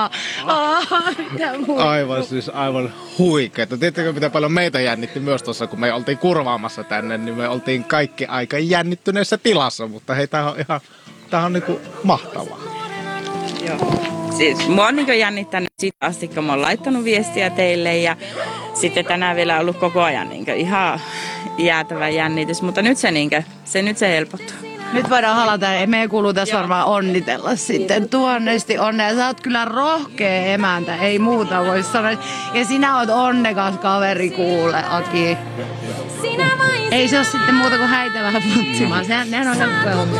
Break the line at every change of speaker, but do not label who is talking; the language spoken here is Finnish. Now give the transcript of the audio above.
Aivan siis aivan huikeeta. Tiedättekö mitä paljon meitä jännitti myös tuossa, kun me oltiin kurvaamassa tänne, niin me oltiin kaikki aika jännittyneessä tilassa, mutta hei, tää on niinku mahtavaa.
Joo. Siis mua on niin jännittänyt siitä asti, kun mä oon laittanut viestiä teille ja sitten tänään vielä ollut koko ajan niin ihan jäätävä jännitys, mutta nyt se helpottuu.
Nyt voidaan halata ja meidän kuuluu tässä varmaan onnitella sitten tuonnesti onnea. Sä oot kyllä rohkea emäntä, ei muuta voi sanoa. Ja sinä oot onnekas kaveri kuule, Aki. Ei se ole sitten muuta kuin häitä vähän putsimaan. Nehän on helppoja hommia.